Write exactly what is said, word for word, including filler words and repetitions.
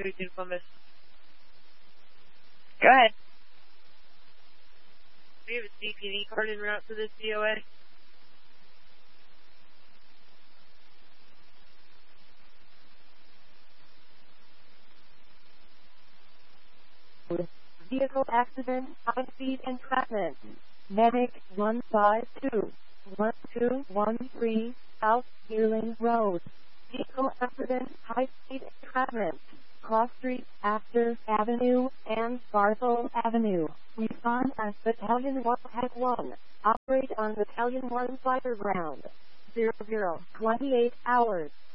two eighteen Columbus. Go ahead. Do you have a C P D card en route to this D O A? Vehicle accident, high-speed entrapment. Medic one five two, one two one three, South Gearling Road. Vehicle accident, high-speed entrapment. Cross Street, Astor Avenue, and Barthol Avenue. Respond as Battalion one Tech one. Operate on Battalion one Fighter Ground. Zero zero, twenty-eight hours.